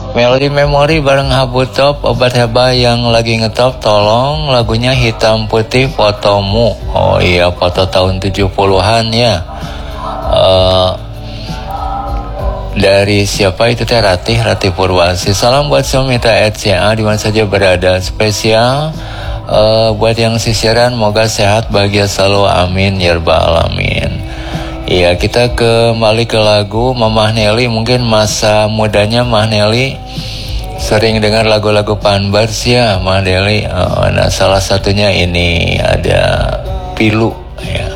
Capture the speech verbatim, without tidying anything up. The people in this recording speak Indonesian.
Melody Memory bareng Habu Top, obat herbal yang lagi ngetop, tolong lagunya Hitam Putih Fotomu. Oh iya, foto tahun tujuh puluhan ya. Uh, dari siapa itu teh? Ratih, Ratih Purwasi. Salam buat Somita R C A di mana saja berada. Spesial uh, buat yang sisiran, moga sehat, bahagia selalu, amin ya rabbal alamin. Iya, kita kembali ke lagu Mamah Nelly. Mungkin masa mudanya Mah Nelly sering dengar lagu-lagu Panbars ya, Mah Nelly. Oh, nah, salah satunya ini ada Pilu ya.